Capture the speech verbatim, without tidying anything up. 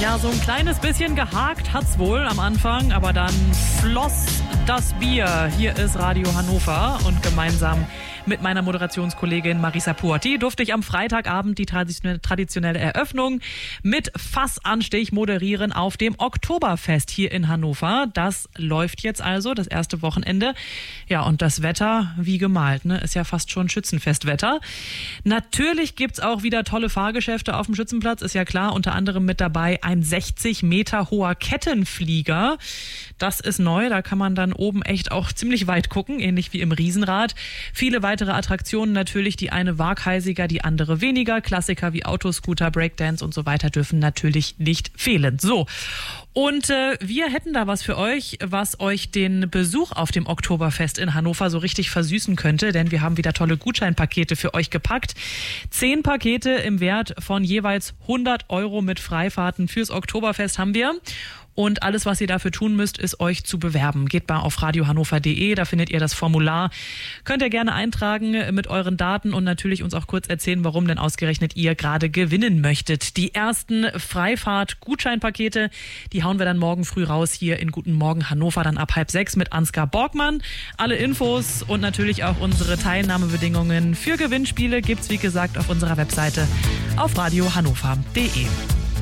Ja, so ein kleines bisschen gehakt hat's wohl am Anfang, aber dann floss das Bier. Hier ist Radio Hannover und gemeinsam mit meiner Moderationskollegin Marisa Puotti durfte ich am Freitagabend die traditionelle Eröffnung mit Fassanstich moderieren auf dem Oktoberfest hier in Hannover. Das läuft jetzt also, das erste Wochenende. Ja, und das Wetter wie gemalt, ne? Ist ja fast schon Schützenfestwetter. Natürlich gibt's auch wieder tolle Fahrgeschäfte auf dem Schützenplatz, ist ja klar. Unter anderem mit dabei ein sechzig Meter hoher Kettenflieger. Das ist neu, da kann man dann oben echt auch ziemlich weit gucken, ähnlich wie im Riesenrad. Viele weitere Attraktionen natürlich, die eine waghalsiger, die andere weniger. Klassiker wie Autoscooter, Breakdance und so weiter dürfen natürlich nicht fehlen. So, und äh, wir hätten da was für euch, was euch den Besuch auf dem Oktoberfest in Hannover so richtig versüßen könnte, denn wir haben wieder tolle Gutscheinpakete für euch gepackt. Zehn Pakete im Wert von jeweils hundert Euro mit Freifahrten fürs Oktoberfest haben wir. Und alles, was ihr dafür tun müsst, ist euch zu bewerben. Geht mal auf radio hannover punkt de, da findet ihr das Formular. Könnt ihr gerne eintragen mit euren Daten und natürlich uns auch kurz erzählen, warum denn ausgerechnet ihr gerade gewinnen möchtet. Die ersten Freifahrt-Gutscheinpakete, die hauen wir dann morgen früh raus hier in Guten Morgen Hannover, dann ab halb sechs mit Ansgar Borgmann. Alle Infos und natürlich auch unsere Teilnahmebedingungen für Gewinnspiele gibt's wie gesagt auf unserer Webseite auf radio hannover punkt de.